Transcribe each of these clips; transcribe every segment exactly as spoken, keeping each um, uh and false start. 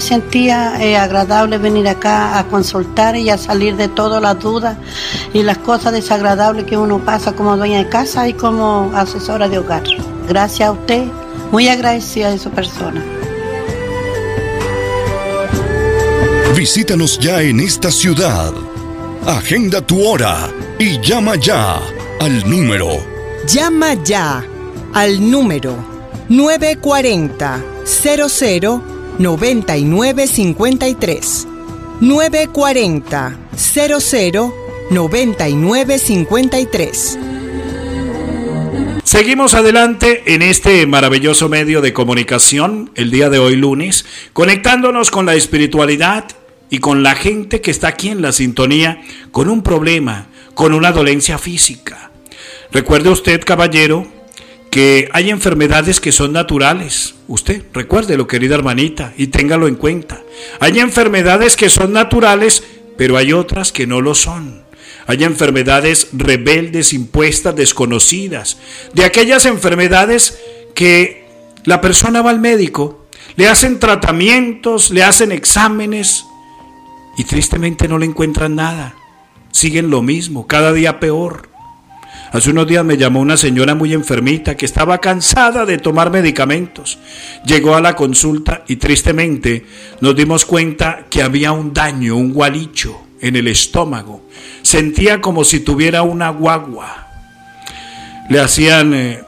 Sentía eh, agradable venir acá a consultar y a salir de todas las dudas y las cosas desagradables que uno pasa como dueña de casa y como asesora de hogar. Gracias a usted, muy agradecida de su persona. Visítanos ya en esta ciudad. Agenda tu hora y llama ya al número. Llama ya al número nueve cuatro cero, cero cero, nueve nueve cinco tres. nueve cuatro cero, cero cero, nueve nueve cinco tres. Seguimos adelante en este maravilloso medio de comunicación, el día de hoy lunes, conectándonos con la espiritualidad y con la gente que está aquí en la sintonía con un problema, con una dolencia física. Recuerde usted, caballero, que hay enfermedades que son naturales. Usted, recuérdelo, querida hermanita, y téngalo en cuenta. Hay enfermedades que son naturales, pero hay otras que no lo son. Hay enfermedades rebeldes, impuestas, desconocidas. De aquellas enfermedades que la persona va al médico, le hacen tratamientos, le hacen exámenes y tristemente no le encuentran nada. Siguen lo mismo, cada día peor. Hace unos días me llamó una señora muy enfermita que estaba cansada de tomar medicamentos. Llegó a la consulta y tristemente nos dimos cuenta que había un daño, un gualicho en el estómago. Sentía como si tuviera una guagua. Le hacían eh,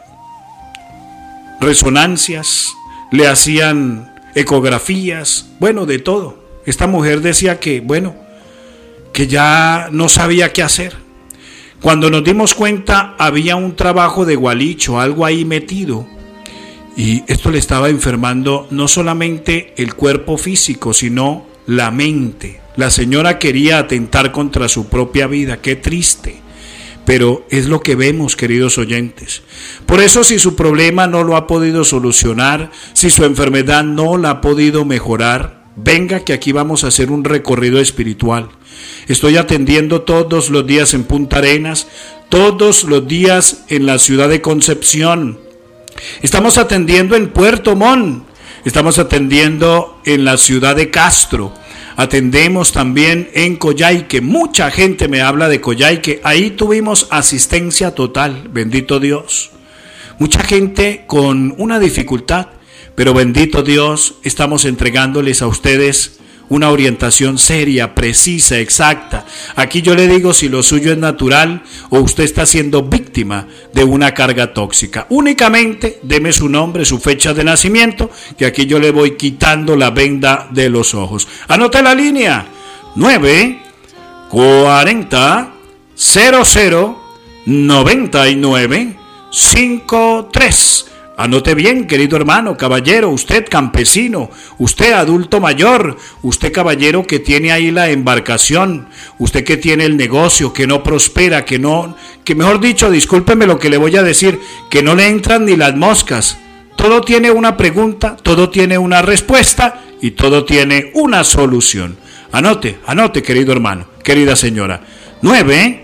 resonancias, le hacían ecografías, bueno, de todo. Esta mujer decía que, bueno, que ya no sabía qué hacer. Cuando nos dimos cuenta, había un trabajo de gualicho, algo ahí metido. Y esto le estaba enfermando no solamente el cuerpo físico, sino la mente. La señora quería atentar contra su propia vida. Qué triste. Pero es lo que vemos, queridos oyentes. Por eso, si su problema no lo ha podido solucionar, si su enfermedad no la ha podido mejorar, venga que aquí vamos a hacer un recorrido espiritual. Estoy atendiendo todos los días en Punta Arenas, todos los días en la ciudad de Concepción. Estamos atendiendo en Puerto Montt, estamos atendiendo en la ciudad de Castro, atendemos también en Coyhaique. Mucha gente me habla de Coyhaique, ahí tuvimos asistencia total, bendito Dios. Mucha gente con una dificultad, pero bendito Dios, estamos entregándoles a ustedes una orientación seria, precisa, exacta. Aquí yo le digo si lo suyo es natural o usted está siendo víctima de una carga tóxica. Únicamente deme su nombre, su fecha de nacimiento, que aquí yo le voy quitando la venda de los ojos. Anote la línea nueve cuarenta, cero cero, noventa y nueve, cincuenta y tres. Anote bien, querido hermano, caballero, usted campesino, usted adulto mayor, usted caballero que tiene ahí la embarcación, usted que tiene el negocio, que no prospera, que no, que mejor dicho, discúlpeme lo que le voy a decir, que no le entran ni las moscas. Todo tiene una pregunta, todo tiene una respuesta y todo tiene una solución. Anote, anote, querido hermano, querida señora, nueve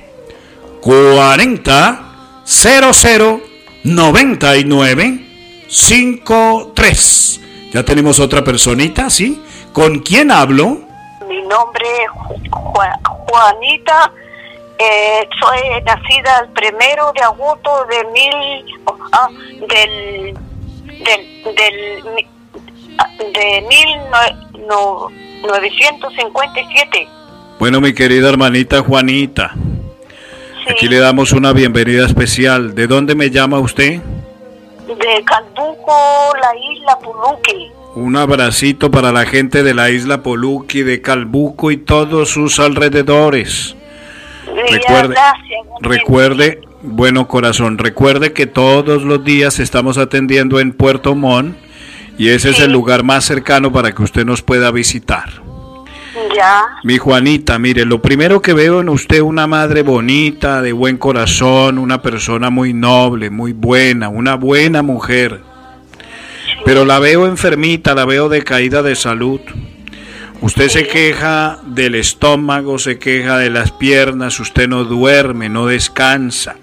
cuarenta, cero cero, noventa y nueve, cincuenta y tres. Ya tenemos otra personita, ¿sí? ¿Con quién hablo? Mi nombre es Ju- Juanita. Eh, soy nacida el primero de agosto de mil ah, del del del de mil novecientos cincuenta y siete. Bueno, mi querida hermanita Juanita, sí. Aquí le damos una bienvenida especial. ¿De dónde me llama usted? De Calbuco, la isla Puluqui. Un abracito para la gente de la isla Puluqui, de Calbuco y todos sus alrededores. Recuerde, recuerde, bueno corazón, recuerde que todos los días estamos atendiendo en Puerto Montt y ese sí. es el lugar más cercano para que usted nos pueda visitar. Ya. Mi Juanita, mire, lo primero que veo en usted una madre bonita, de buen corazón, una persona muy noble, muy buena, una buena mujer. Sí. Pero la veo enfermita, la veo decaída de salud. Usted sí. se queja del estómago, se queja de las piernas, usted no duerme, no descansa.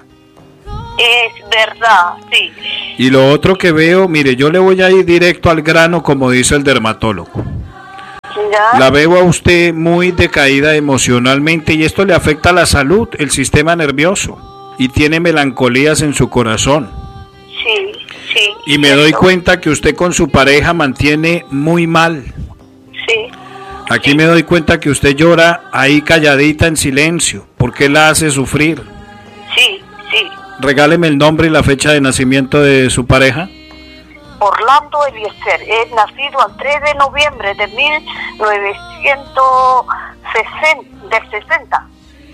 Es verdad, sí. Y lo otro que veo, mire, yo le voy a ir directo al grano como dice el dermatólogo. Ya. La veo a usted muy decaída emocionalmente y esto le afecta a la salud, el sistema nervioso, y tiene melancolías en su corazón. Sí, sí. Y me doy cuenta que usted con su pareja mantiene muy mal. Sí. Aquí sí. me doy cuenta que usted llora ahí calladita en silencio. ¿Por qué la hace sufrir? Sí, sí. Regáleme el nombre y la fecha de nacimiento de su pareja. Orlando Eliezer, es nacido el tres de noviembre de mil novecientos sesenta.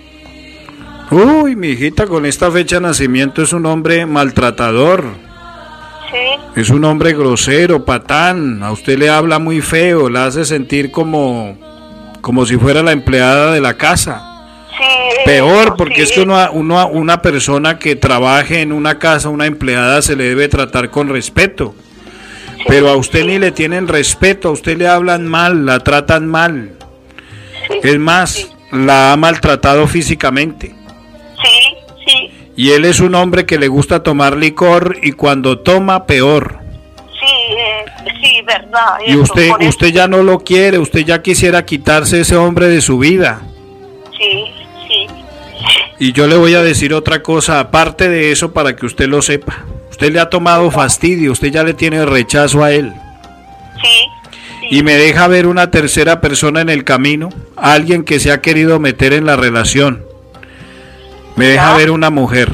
Uy, mi hijita, con esta fecha de nacimiento es un hombre maltratador. Sí. Es un hombre grosero, patán. A usted le habla muy feo, la hace sentir como, como si fuera la empleada de la casa. Sí. Peor, porque sí. es que uno, uno, una persona que trabaje en una casa, una empleada, se le debe tratar con respeto. Sí, pero a usted sí. ni le tienen respeto, a usted le hablan mal, la tratan mal. Sí, es más, sí. la ha maltratado físicamente. Sí, sí. Y él es un hombre que le gusta tomar licor y cuando toma, peor. Sí, eh, sí, verdad. Y eso, usted, usted eso. ya no lo quiere, usted ya quisiera quitarse ese hombre de su vida. Sí, sí. Y yo le voy a decir otra cosa, aparte de eso, para que usted lo sepa. Usted le ha tomado fastidio, usted ya le tiene rechazo a él. Sí, sí. Y me deja ver una tercera persona en el camino, alguien que se ha querido meter en la relación. Me deja ¿Ya? ver una mujer.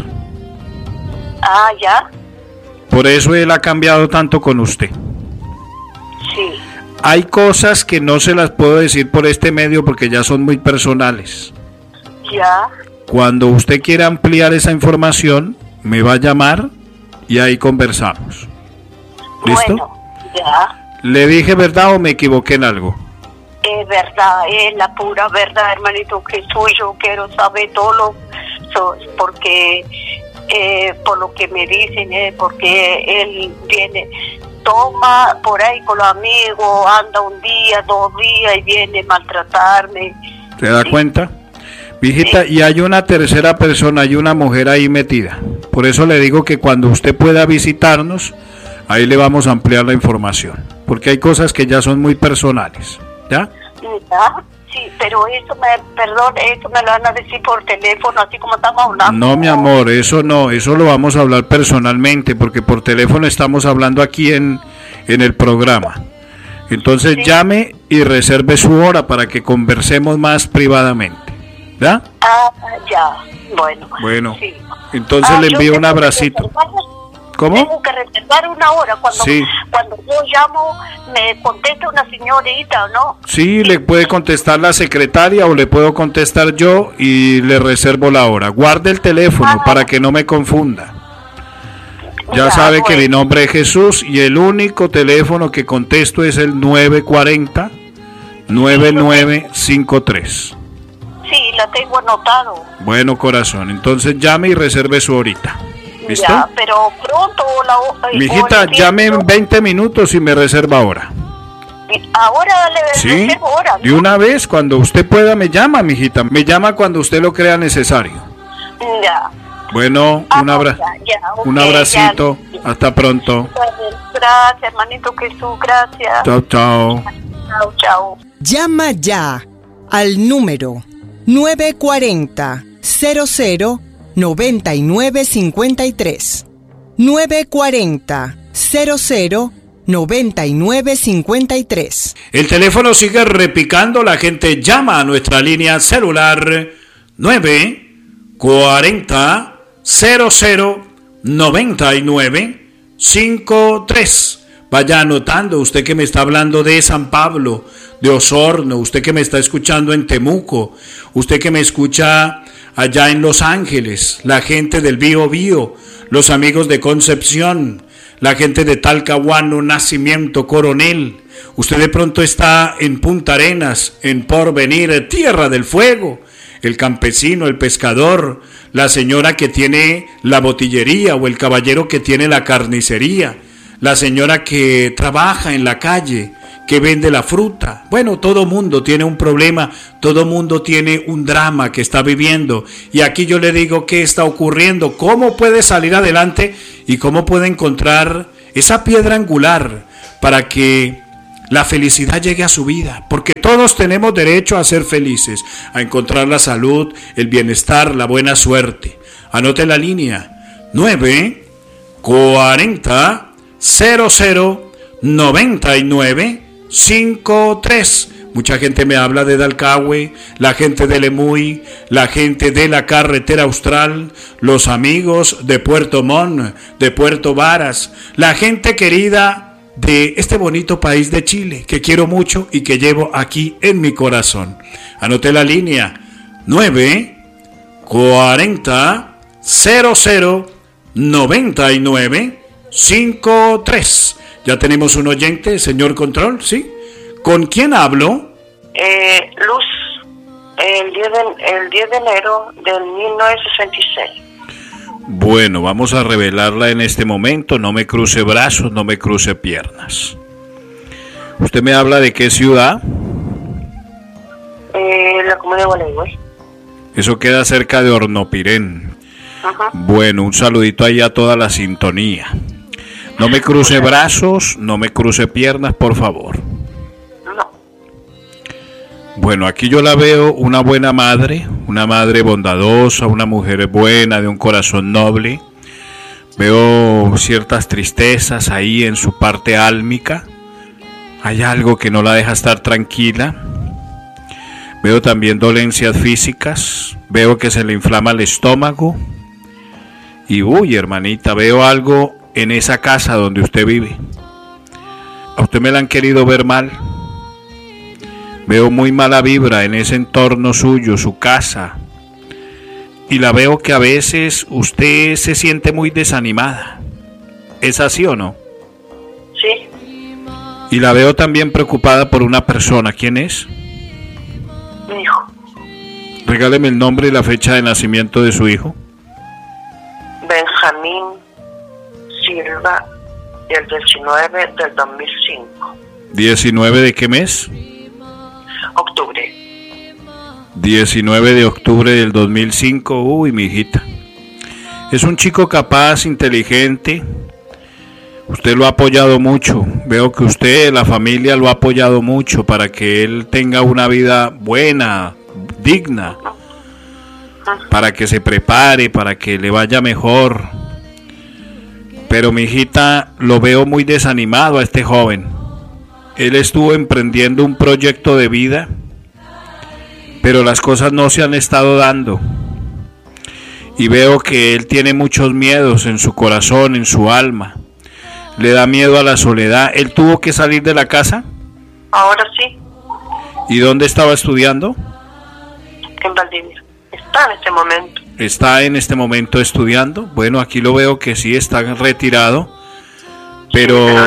Ah, ya. Por eso él ha cambiado tanto con usted. Sí. Hay cosas que no se las puedo decir por este medio porque ya son muy personales. Ya. Cuando usted quiera ampliar esa información, me va a llamar y ahí conversamos. ¿Listo? Bueno, ya. ¿Le dije verdad o me equivoqué en algo? Es verdad, es la pura verdad, hermanito Jesús. Yo quiero saber todo lo, so, porque eh, por lo que me dicen, eh, porque él viene, toma por ahí con los amigos, anda un día, dos días y viene a maltratarme. ¿Se da sí. cuenta? Mijita, sí. y hay una tercera persona, hay una mujer ahí metida. Por eso le digo que cuando usted pueda visitarnos, ahí le vamos a ampliar la información. Porque hay cosas que ya son muy personales. ¿Ya? ¿Ya? Sí, pero eso me, perdón, eso me lo van a decir por teléfono, así como estamos hablando. No, mi amor, eso no, eso lo vamos a hablar personalmente, porque por teléfono estamos hablando aquí en, en el programa. Entonces sí. llame y reserve su hora para que conversemos más privadamente. ¿Ya? Ah, ya, bueno. Bueno, sí. entonces ah, le envío un abracito. ¿Cómo? Tengo que reservar una hora. Cuando, sí. cuando yo llamo, me contesta una señorita, ¿no? Sí, sí, le puede contestar la secretaria o le puedo contestar yo y le reservo la hora. Guarde el teléfono ah, para que no me confunda. Ya, ya sabe bueno. que mi nombre es Jesús y el único teléfono que contesto es el nueve cuatro cero, nueve nueve cinco tres. Sí, la tengo anotado. Bueno, corazón, entonces llame y reserve su horita. ¿Listo? Ya, pero pronto la mijita, llame en veinte minutos y me reserva ahora. Ahora le ¿Sí? reservo hora, ¿no? De una vez, cuando usted pueda me llama, mijita. Me llama cuando usted lo crea necesario. Ya. Bueno, ah, un, abra ya, ya, okay, un abracito. Ya. Hasta pronto. Gracias, hermanito Jesús, gracias. Chao, chao. Chao, chao. Llama ya al número nueve cuatro cero, cero cero noventa y nueve cincuenta y tres. nueve cuatro cero, cero cero noventa y nueve cincuenta y tres. El teléfono sigue repicando, la gente llama a nuestra línea celular nueve cuatro cero, cero cero noventa y nueve cincuenta y tres. Vaya anotando, usted que me está hablando de San Pablo, de Osorno, usted que me está escuchando en Temuco, usted que me escucha allá en Los Ángeles, la gente del Bío Bío, los amigos de Concepción, la gente de Talcahuano, Nacimiento, Coronel. Usted de pronto está en Punta Arenas, en Porvenir, Tierra del Fuego, el campesino, el pescador, la señora que tiene la botillería o el caballero que tiene la carnicería, la señora que trabaja en la calle, que vende la fruta. Bueno, todo mundo tiene un problema, todo mundo tiene un drama que está viviendo. Y aquí yo le digo qué está ocurriendo, cómo puede salir adelante y cómo puede encontrar esa piedra angular para que la felicidad llegue a su vida, porque todos tenemos derecho a ser felices, a encontrar la salud, el bienestar, la buena suerte. Anote la línea nueve cuarenta cero cero noventa y nueve cincuenta y tres. Mucha gente me habla de Dalcahue, la gente de Lemuy, la gente de la carretera austral, los amigos de Puerto Montt, de Puerto Varas, la gente querida de este bonito país de Chile, que quiero mucho y que llevo aquí en mi corazón. Anoté la línea nueve cuarenta cero cero noventa y nueve cincuenta y tres. Ya tenemos un oyente, señor Control, ¿sí? ¿Con quién hablo? Eh, Luz, el diez de, el diez de enero del mil novecientos sesenta y seis. Bueno, vamos a revelarla en este momento. No me cruce brazos, no me cruce piernas. ¿Usted me habla de qué ciudad? Eh, la comuna de Gualeguay. Eso queda cerca de Hornopirén. Ajá. Bueno, un saludito ahí a toda la sintonía. No me cruce brazos, no me cruce piernas, por favor. No. Bueno, aquí yo la veo una buena madre, una madre bondadosa, una mujer buena, de un corazón noble. Veo ciertas tristezas ahí en su parte álmica. Hay algo que no la deja estar tranquila. Veo también dolencias físicas. Veo que se le inflama el estómago. Y uy, hermanita, veo algo en esa casa donde usted vive. A usted me la han querido ver mal. Veo muy mala vibra en ese entorno suyo, su casa. Y la veo que a veces usted se siente muy desanimada. ¿Es así o no? Sí. Y la veo también preocupada por una persona. ¿Quién es? Mi hijo. Regáleme el nombre y la fecha de nacimiento de su hijo. Benjamín Silva, el diecinueve del dos mil cinco. ¿diecinueve de qué mes? Octubre. diecinueve de octubre del dos mil cinco. Uy, mi hijita. Es un chico capaz, inteligente. Usted lo ha apoyado mucho. Veo que usted, la familia, lo ha apoyado mucho para que él tenga una vida buena, digna. Para que se prepare, para que le vaya mejor. Pero mi hijita, lo veo muy desanimado a este joven. Él estuvo emprendiendo un proyecto de vida, pero las cosas no se han estado dando. Y veo que él tiene muchos miedos en su corazón, en su alma. Le da miedo a la soledad. ¿Él tuvo que salir de la casa? Ahora sí. ¿Y dónde estaba estudiando? En Valdivia. Está en este momento. ¿Está en este momento estudiando? Bueno, aquí lo veo que sí está retirado, pero,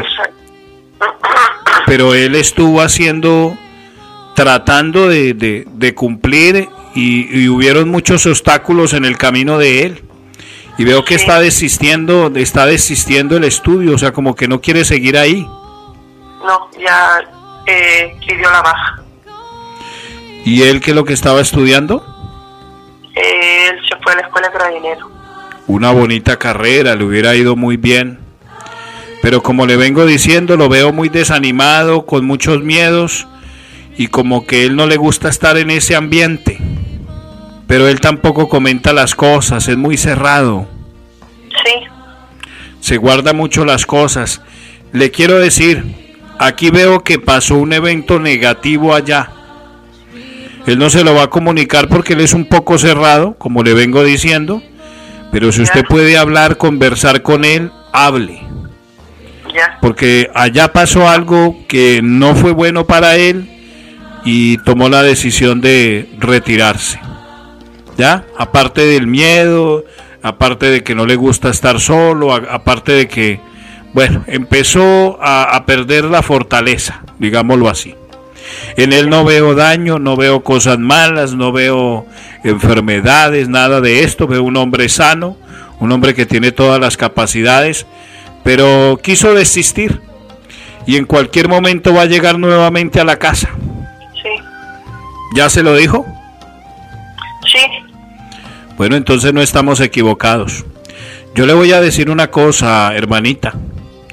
pero él estuvo haciendo, tratando de, de, de cumplir y, y hubieron muchos obstáculos en el camino de él. Y veo que sí. está desistiendo, está desistiendo el estudio, o sea, como que no quiere seguir ahí. No, ya eh, pidió la baja. ¿Y él qué es lo que estaba estudiando? Eh, él se fue a la escuela de carabinero. Una bonita carrera, le hubiera ido muy bien. Pero como le vengo diciendo, lo veo muy desanimado, con muchos miedos, y como que él no le gusta estar en ese ambiente. Pero él tampoco comenta las cosas, es muy cerrado. Sí. Se guarda mucho las cosas. Le quiero decir, aquí veo que pasó un evento negativo allá. Él no se lo va a comunicar porque él es un poco cerrado, como le vengo diciendo. Pero si usted puede hablar, conversar con él, hable. Ya. Porque allá pasó algo que no fue bueno para él y tomó la decisión de retirarse. ¿Ya? Aparte del miedo, aparte de que no le gusta estar solo, a, aparte de que, bueno, empezó a, a perder la fortaleza, digámoslo así. En él no veo daño, no veo cosas malas, no veo enfermedades, nada de esto. Veo un hombre sano, un hombre que tiene todas las capacidades, pero quiso desistir y en cualquier momento va a llegar nuevamente a la casa. Sí. ¿Ya se lo dijo? Sí. Bueno, entonces no estamos equivocados. Yo le voy a decir una cosa, hermanita.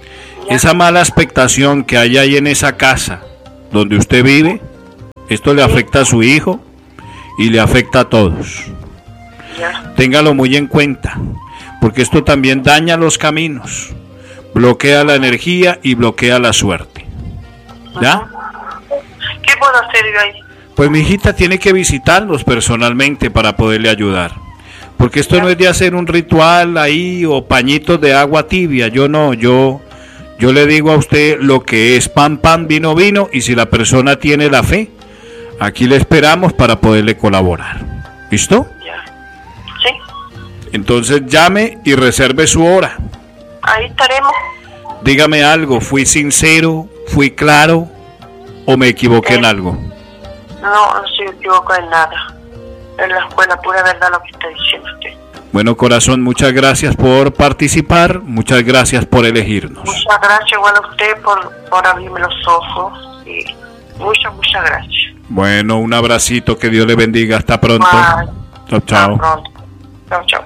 Esa mala expectación que hay ahí en esa casa donde usted vive, esto le afecta a su hijo y le afecta a todos. Ya. Téngalo muy en cuenta, porque esto también daña los caminos, bloquea la energía y bloquea la suerte. ¿Ya? ¿Qué puedo hacer yo ahí? Pues mi hijita tiene que visitarlos personalmente para poderle ayudar. Porque esto no es de hacer un ritual ahí o pañitos de agua tibia. Yo no, yo, yo le digo a usted lo que es pan, pan, vino, vino. Y si la persona tiene la fe, aquí le esperamos para poderle colaborar. ¿Listo? Ya. Sí. Entonces llame y reserve su hora. Ahí estaremos. Dígame algo, ¿fui sincero, fui claro o me equivoqué eh, en algo? No, no se equivoco en nada. Es la, fue la pura verdad lo que está diciendo usted. Bueno, corazón, muchas gracias por participar, muchas gracias por elegirnos. Muchas gracias igual a usted por, por abrirme los ojos. Y muchas, muchas gracias. Bueno, un abracito, que Dios le bendiga, hasta pronto. Bye. Chao, chao. Hasta pronto. Chao, chao.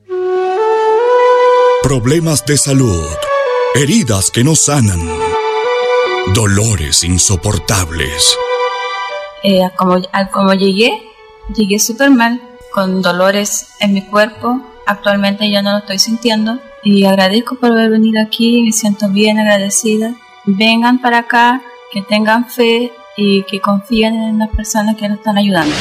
Problemas de salud, heridas que no sanan, dolores insoportables. Eh, como, al, como llegué, llegué súper mal, con dolores en mi cuerpo. Actualmente ya no lo estoy sintiendo y agradezco por haber venido aquí, me siento bien agradecida. Vengan para acá, que tengan fe y que confíen en las personas que nos están ayudando.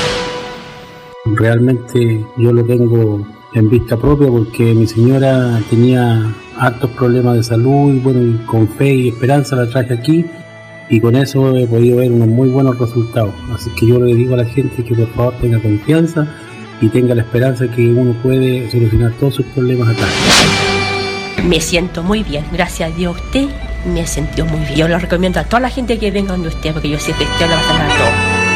Realmente yo lo tengo en vista propia porque mi señora tenía hartos problemas de salud y bueno, y con fe y esperanza la traje aquí y con eso he podido ver unos muy buenos resultados. Así que yo le digo a la gente que por favor tenga confianza y tenga la esperanza que uno puede solucionar todos sus problemas acá. Me siento muy bien, gracias a Dios usted me sintió muy bien. Yo lo recomiendo a toda la gente que venga donde usted, porque yo sé que usted le va a sanar todo.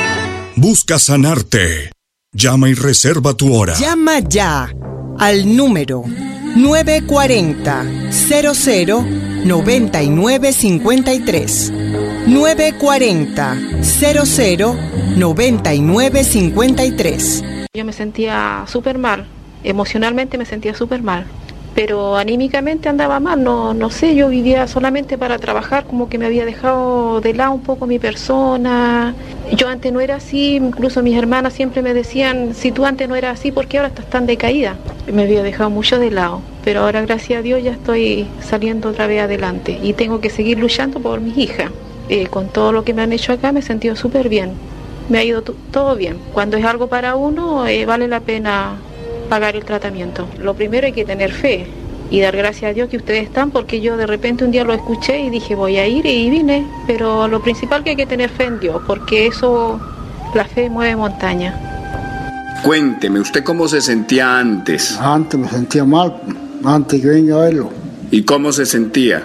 Busca sanarte. Llama y reserva tu hora. Llama ya al número nueve cuatro cero, cero cero, nueve nueve cinco tres. nueve cuatro cero, cero cero, nueve nueve cinco tres. Yo me sentía súper mal, emocionalmente me sentía súper mal, pero anímicamente andaba mal, no, no sé, yo vivía solamente para trabajar, como que me había dejado de lado un poco mi persona. Yo antes no era así, incluso mis hermanas siempre me decían, si tú antes no eras así, ¿por qué ahora estás tan decaída? Me había dejado mucho de lado, pero ahora gracias a Dios ya estoy saliendo otra vez adelante y tengo que seguir luchando por mis hijas. Eh, con todo lo que me han hecho acá me he sentido súper bien, me ha ido t- todo bien. Cuando es algo para uno, eh, vale la pena pagar el tratamiento. Lo primero hay que tener fe y dar gracias a Dios que ustedes están, porque yo de repente un día lo escuché y dije voy a ir y vine, pero lo principal que hay que tener fe en Dios, porque eso, la fe mueve montaña. Cuénteme, ¿usted cómo se sentía antes? Antes me sentía mal, antes que venga a verlo. ¿Y cómo se sentía?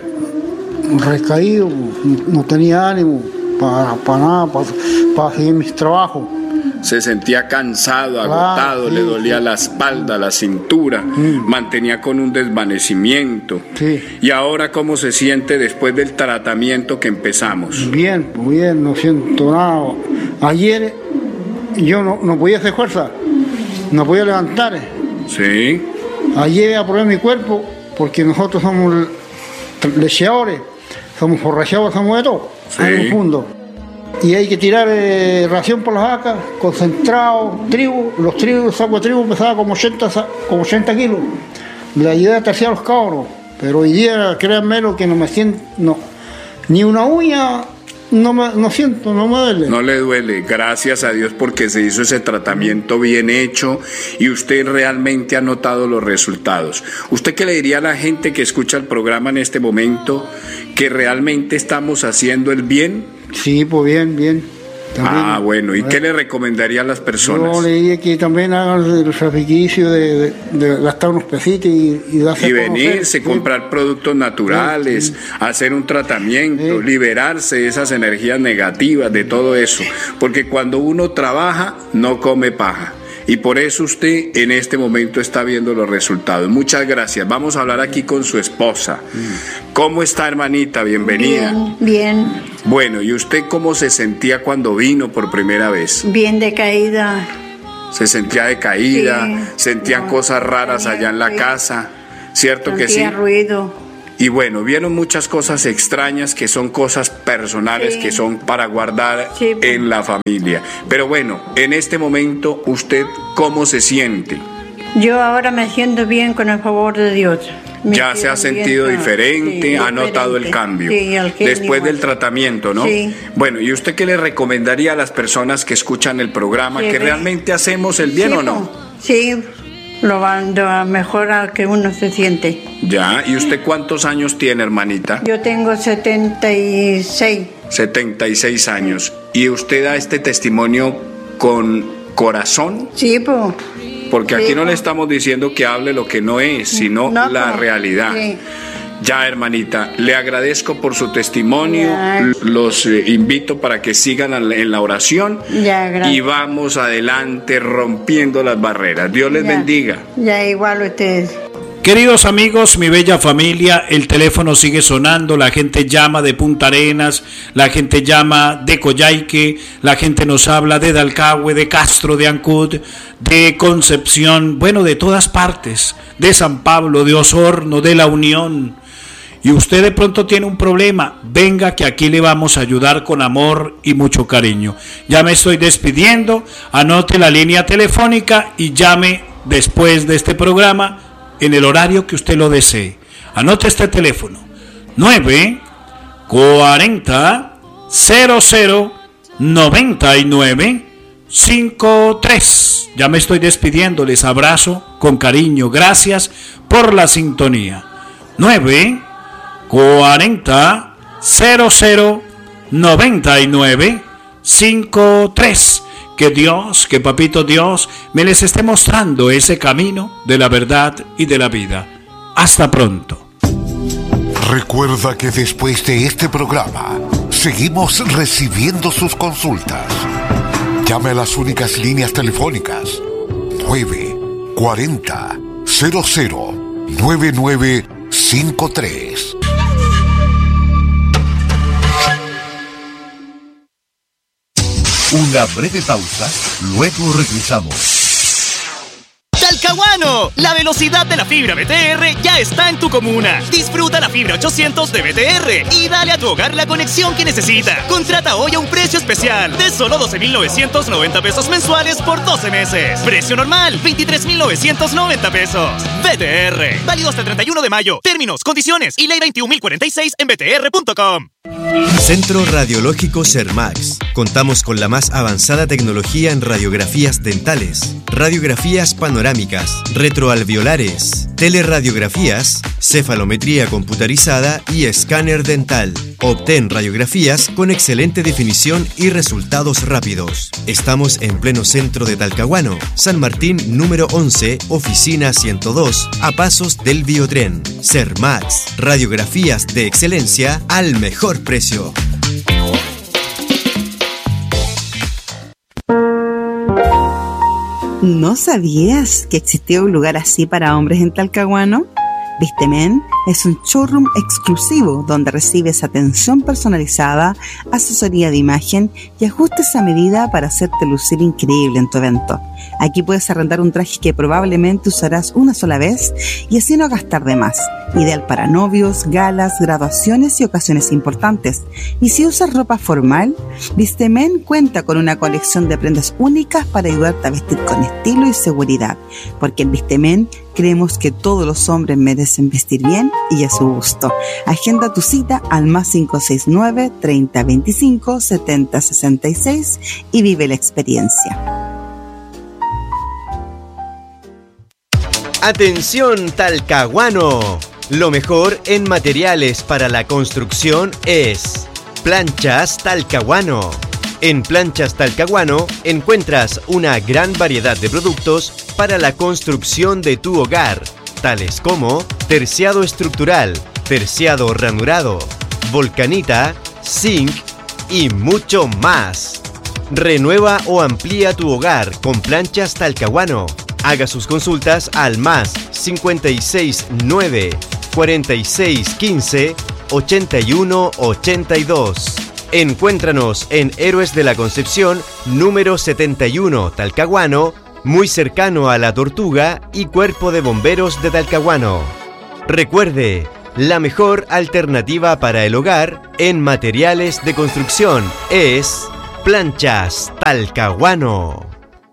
Recaído, no tenía ánimo para, para nada, para, para seguir mis trabajos. Se sentía cansado, agotado, claro, sí, le dolía sí. la espalda, la cintura, mm. mantenía con un desvanecimiento. Sí. ¿Y ahora cómo se siente después del tratamiento que empezamos? Bien, muy bien, no siento nada. Ayer yo no, no podía hacer fuerza, no podía levantar. Sí. Ayer aprobé mi cuerpo porque nosotros somos lecheadores, somos forrajeadores, somos de todo, sí. en el fondo. Y hay que tirar eh, ración por las vacas, concentrado, trigo. Los trigos, los sacos de trigo pesaban como ochenta, como ochenta kilos. La idea era terciar a los cabros, pero hoy día, créanme lo que no me siento, no, ni una uña no, me, no siento, no me duele. No le duele, gracias a Dios porque se hizo ese tratamiento bien hecho y usted realmente ha notado los resultados. ¿Usted qué le diría a la gente que escucha el programa en este momento, que realmente estamos haciendo el bien? Sí, pues bien, bien. También, ah, bueno, ¿y qué le recomendaría a las personas? Yo le diría que también hagan el sacrificio de, de, de gastar unos pesitos y, y darse y venirse, conocer, comprar ¿sí? productos naturales, sí, sí. hacer un tratamiento, sí. liberarse de esas energías negativas, de todo eso. Porque cuando uno trabaja, no come paja. Y por eso usted en este momento está viendo los resultados. Muchas gracias. Vamos a hablar aquí con su esposa. ¿Cómo está, hermanita? Bienvenida. Bien, bien. Bueno, ¿y usted cómo se sentía cuando vino por primera vez? Bien decaída. ¿Se sentía decaída? Sí. ¿Sentían no, cosas raras allá en la sí. casa? ¿Cierto Sentía que sí? ruido. Y bueno, vieron muchas cosas extrañas que son cosas personales, sí, que son para guardar, sí, en la familia. Pero bueno, en este momento, ¿usted cómo se siente? Yo ahora me siento bien con el favor de Dios. Me ya se ha sentido bien, diferente, sí, ha notado el cambio, sí, el después del tratamiamiento, ¿no? Sí. Bueno, ¿y usted qué le recomendaría a las personas que escuchan el programa? Sí, ¿que sí, realmente hacemos el bien, sí, o no? Sí, lo van a mejorar que uno se siente. Ya, ¿y usted cuántos años tiene, hermanita? Yo tengo setenta y seis. setenta y seis años. ¿Y usted da este testimonio con corazón? Sí, pues. Porque aquí sí, no le estamos diciendo que hable lo que no es, sino no, la no, realidad. Sí. Ya, hermanita, le agradezco por su testimonio, ya. Los eh, invito para que sigan en la oración, ya, y vamos adelante rompiendo las barreras. Dios les ya. bendiga. Ya, igual ustedes. Queridos amigos, mi bella familia, el teléfono sigue sonando, la gente llama de Punta Arenas, la gente llama de Coyhaique, la gente nos habla de Dalcahue, de Castro, de Ancud, de Concepción, bueno, de todas partes, de San Pablo, de Osorno, de La Unión. Y usted de pronto tiene un problema, venga que aquí le vamos a ayudar con amor y mucho cariño. Ya me estoy despidiendo, anote la línea telefónica y llame después de este programa en el horario que usted lo desee. Anote este teléfono: nueve cuarenta cero cero noventa y nueve cincuenta y tres. Ya me estoy despidiendo, les abrazo con cariño. Gracias por la sintonía. nueve cuarenta cero cero noventa y nueve cincuenta y tres. Que Dios, que Papito Dios me les esté mostrando ese camino de la verdad y de la vida. Hasta pronto. Recuerda que después de este programa seguimos recibiendo sus consultas. Llame a las únicas líneas telefónicas nueve cuarenta cero cero nueve nueve cincuenta y tres. Una breve pausa, luego regresamos. Talcahuano, la velocidad de la fibra B T R ya está en tu comuna. Disfruta la fibra ochocientos de B T R y dale a tu hogar la conexión que necesita. Contrata hoy a un precio especial de solo doce mil novecientos noventa pesos mensuales por doce meses. Precio normal, veintitrés mil novecientos noventa pesos. B T R, válido hasta el treinta y uno de mayo. Términos, condiciones y ley veintiún mil cuarenta y seis en b t r punto com. Centro Radiológico Sermax. Contamos con la más avanzada tecnología en radiografías dentales, radiografías panorámicas, retroalveolares, teleradiografías, cefalometría computarizada y escáner dental. Obtén radiografías con excelente definición y resultados rápidos. Estamos en pleno centro de Talcahuano, San Martín número once, oficina ciento dos, a pasos del Biotren. Sermax, radiografías de excelencia al mejor precio. ¿No sabías que existía un lugar así para hombres en Talcahuano? Vistemen es un showroom exclusivo donde recibes atención personalizada, asesoría de imagen y ajustes a medida para hacerte lucir increíble en tu evento. Aquí puedes arrendar un traje que probablemente usarás una sola vez y así no gastar de más. Ideal para novios, galas, graduaciones y ocasiones importantes. Y si usas ropa formal, Vistemen cuenta con una colección de prendas únicas para ayudarte a vestir con estilo y seguridad. Porque en Vistemen creemos que todos los hombres merecen vestir bien y a su gusto. Agenda tu cita al más cinco seis nueve, treinta veinticinco, setenta sesenta y seis y vive la experiencia. Atención Talcahuano, lo mejor en materiales para la construcción es Planchas Talcahuano. En Planchas Talcahuano encuentras una gran variedad de productos para la construcción de tu hogar, tales como terciado estructural, terciado ranurado, volcanita, zinc y mucho más. Renueva o amplía tu hogar con Planchas Talcahuano. Haga sus consultas al más cincuenta y seis nueve, cuarenta y seis quince, ochenta y uno ochenta y dos. Encuéntranos en Héroes de la Concepción número setenta y uno Talcahuano, muy cercano a La Tortuga y Cuerpo de Bomberos de Talcahuano. Recuerde, La mejor alternativa para el hogar en materiales de construcción es Planchas Talcahuano.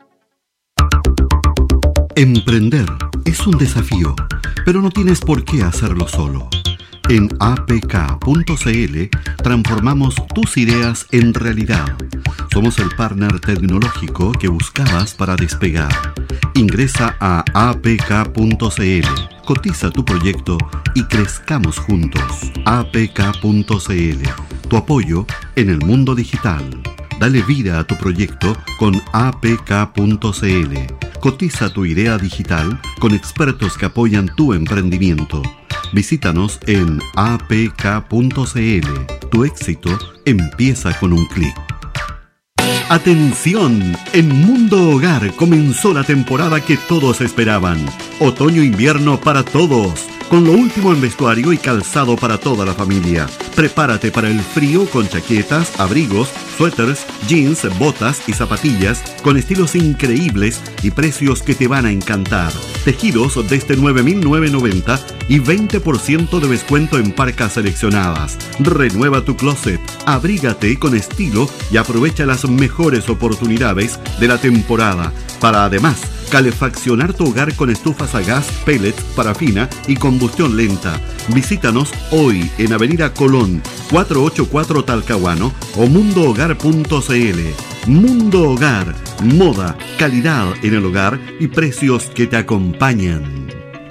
Emprender es un desafío, pero no tienes por qué hacerlo solo. En a p k punto c l transformamos tus ideas en realidad. Somos el partner tecnológico que buscabas para despegar. Ingresa a a p k punto c l, cotiza tu proyecto y crezcamos juntos. a p k punto c l, tu apoyo en el mundo digital. Dale vida a tu proyecto con a p k punto c l. Cotiza tu idea digital con expertos que apoyan tu emprendimiento. Visítanos en a p k punto c l. Tu éxito empieza con un clic. ¡Atención! En Mundo Hogar comenzó la temporada que todos esperaban. Otoño-invierno para todos. Con lo último en vestuario y calzado para toda la familia. Prepárate para el frío con chaquetas, abrigos, suéteres, jeans, botas y zapatillas con estilos increíbles y precios que te van a encantar. Tejidos desde nueve mil novecientos noventa y veinte por ciento de descuento en parcas seleccionadas. Renueva tu closet, abrígate con estilo y aprovecha las mejores oportunidades de la temporada para además calefaccionar tu hogar con estufas a gas, pellets, parafina y combustión lenta. Visítanos hoy en Avenida Colón, cuatrocientos ochenta y cuatro Talcahuano o mundo hogar punto c l. Mundo Hogar, moda, calidad en el hogar y precios que te acompañan.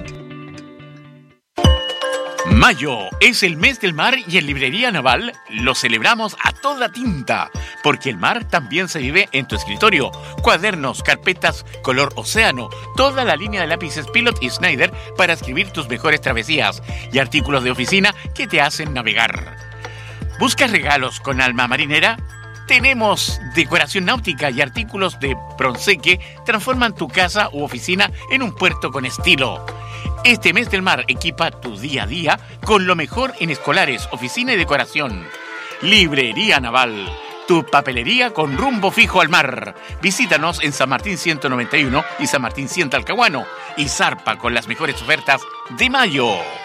Mayo es el mes del mar y en Librería Naval lo celebramos a toda tinta, porque el mar también se vive en tu escritorio. Cuadernos, carpetas, color océano, toda la línea de lápices Pilot y Schneider para escribir tus mejores travesías y artículos de oficina que te hacen navegar. ¿Buscas regalos con alma marinera? Tenemos decoración náutica y artículos de bronce que transforman tu casa u oficina en un puerto con estilo. Este mes del mar equipa tu día a día con lo mejor en escolares, oficina y decoración. Librería Naval, tu papelería con rumbo fijo al mar. Visítanos en San Martín ciento noventa y uno y San Martín cien Talcahuano y zarpa con las mejores ofertas de mayo.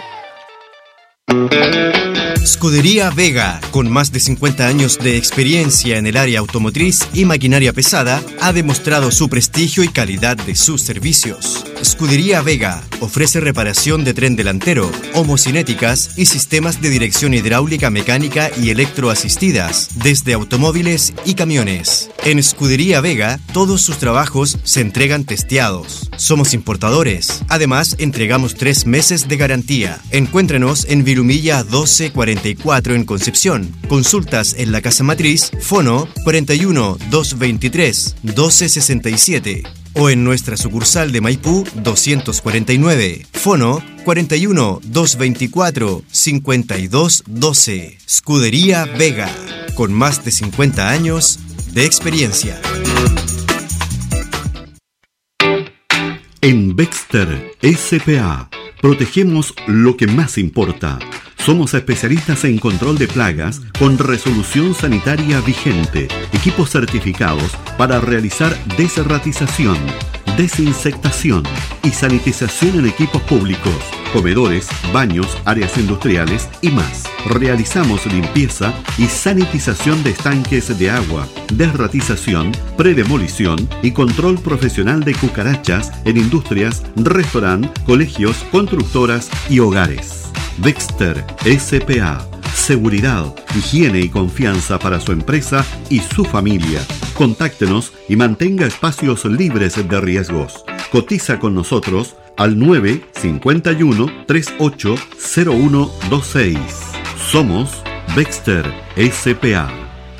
Scudería Vega, con más de cincuenta años de experiencia en el área automotriz y maquinaria pesada, ha demostrado su prestigio y calidad de sus servicios. Scudería Vega ofrece reparación de tren delantero, homocinéticas y sistemas de dirección hidráulica, mecánica y electroasistidas, desde automóviles y camiones. En Scudería Vega, todos sus trabajos se entregan testeados. Somos importadores. Además, entregamos tres meses de garantía. Encuéntrenos en Vilumilla doce cuarenta y cuatro en Concepción. Consultas en la casa matriz, fono cuarenta y uno, doscientos veintitrés, doce sesenta y siete. O en nuestra sucursal de Maipú doscientos cuarenta y nueve, fono cuarenta y uno, doscientos veinticuatro, cincuenta y dos doce. Scudería Vega, con más de cincuenta años de experiencia. En Bexter S P A protegemos lo que más importa. Somos especialistas en control de plagas con resolución sanitaria vigente, equipos certificados para realizar desratización, desinsectación y sanitización en equipos públicos, comedores, baños, áreas industriales y más. Realizamos limpieza y sanitización de estanques de agua, desratización, predemolición y control profesional de cucarachas en industrias, restaurantes, colegios, constructoras y hogares. Bexter S P A. Seguridad, higiene y confianza para su empresa y su familia. Contáctenos y mantenga espacios libres de riesgos. Cotiza con nosotros al nueve cinco uno, tres ocho cero uno dos seis. Somos Bexter S P A.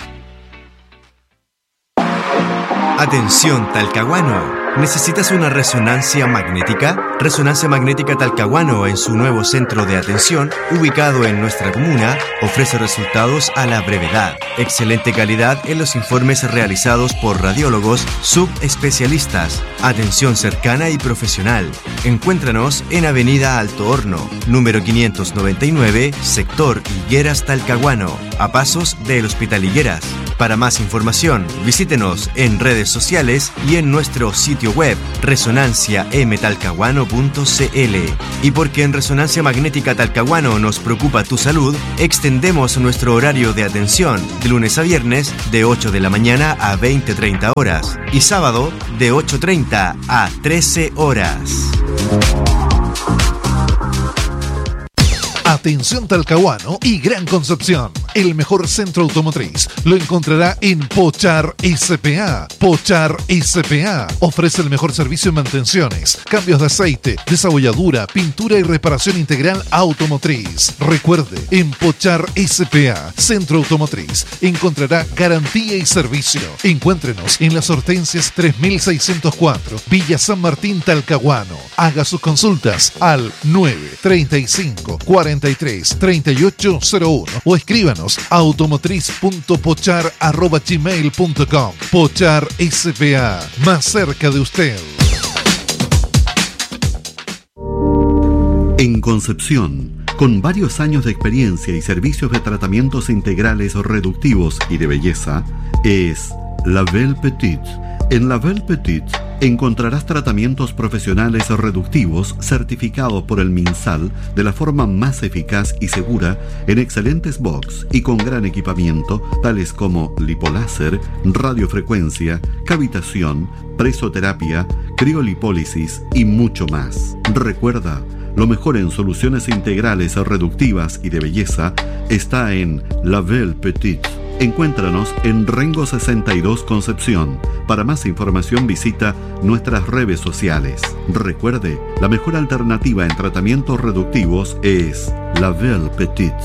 Atención Talcahuano. ¿Necesitas una resonancia magnética? Resonancia Magnética Talcahuano, en su nuevo centro de atención, ubicado en nuestra comuna, ofrece resultados a la brevedad. Excelente calidad en los informes realizados por radiólogos subespecialistas. Atención cercana y profesional. Encuéntranos en Avenida Alto Horno, número quinientos noventa y nueve, sector Higueras Talcahuano, a pasos del Hospital Higueras. Para más información, visítenos en redes sociales y en nuestro sitio web resonancia m talcahuano punto c l. Y porque en Resonancia Magnética Talcahuano nos preocupa tu salud, extendemos nuestro horario de atención de lunes a viernes de ocho de la mañana a veinte treinta horas y sábado de ocho treinta a trece horas. Atención Talcahuano y Gran Concepción. El mejor centro automotriz lo encontrará en Pochar S P A. Pochar S P A ofrece el mejor servicio en mantenciones, cambios de aceite, desabolladura, pintura y reparación integral automotriz. Recuerde, en Pochar S P A, centro automotriz, encontrará garantía y servicio. Encuéntrenos en las Hortensias tres mil seiscientos cuatro, Villa San Martín, Talcahuano. Haga sus consultas al nueve treinta y cinco cuarenta y tres treinta y ocho cero uno o escríbanos a automotriz punto pochar arroba gmail punto com. Pochar S P A, más cerca de usted. En Concepción, con varios años de experiencia y servicios de tratamientos integrales o reductivos y de belleza, es La Belle Petite. En La Belle Petite encontrarás tratamientos profesionales o reductivos certificados por el MinSal de la forma más eficaz y segura en excelentes box y con gran equipamiento tales como lipoláser, radiofrecuencia, cavitación, presoterapia, criolipólisis y mucho más. Recuerda, lo mejor en soluciones integrales o reductivas y de belleza está en La Belle Petite. Encuéntranos en Rengo sesenta y dos Concepción. Para más información visita nuestras redes sociales. Recuerde, la mejor alternativa en tratamientos reductivos es La Belle Petite.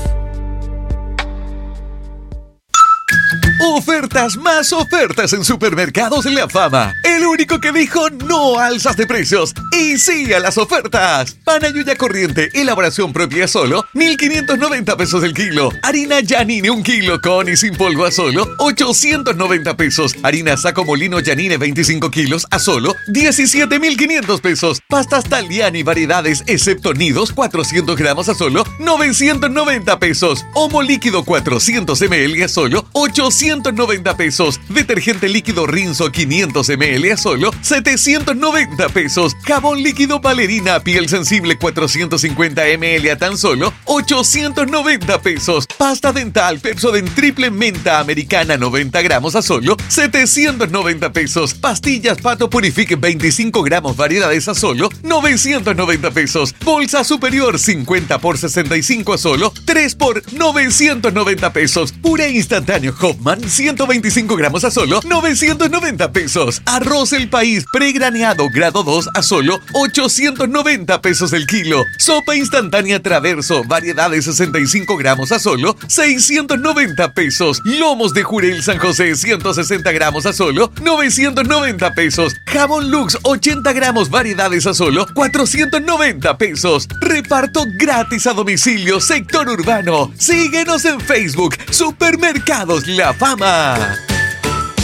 Ofertas más ofertas en Supermercados La Fama. El único que dijo no a alzas de precios y sí a las ofertas. Pan Ayuya corriente, elaboración propia solo, mil quinientos noventa pesos el kilo. Harina Yanine un kilo con y sin polvo a solo, ochocientos noventa pesos. Harina Saco Molino Yanine veinticinco kilos a solo, diecisiete mil quinientos pesos. Pastas Taliani variedades excepto nidos, cuatrocientos gramos a solo, novecientos noventa pesos. Omo líquido cuatrocientos mililitros a solo, ochocientos noventa pesos. Detergente líquido Rinzo quinientos mililitros a solo setecientos noventa pesos. Jabón líquido Valerina piel sensible cuatrocientos cincuenta mililitros a tan solo ochocientos noventa pesos. Pasta dental Pepsodent triple menta americana noventa gramos a solo setecientos noventa pesos. Pastillas Pato Purifique veinticinco gramos variedades a solo novecientos noventa pesos. Bolsa superior cincuenta por sesenta y cinco a solo tres por novecientos noventa pesos. Puré instantáneo Hoffman ciento veinticinco gramos a solo novecientos noventa pesos. Arroz El País pregraneado grado dos a solo ochocientos noventa pesos el kilo. Sopa instantánea Traverso variedades sesenta y cinco gramos a solo seiscientos noventa pesos. Lomos de Jurel San José ciento sesenta gramos a solo novecientos noventa pesos. Jabón Lux ochenta gramos variedades a solo cuatrocientos noventa pesos. Reparto gratis a domicilio sector urbano. Síguenos en Facebook Supermercados La Fama.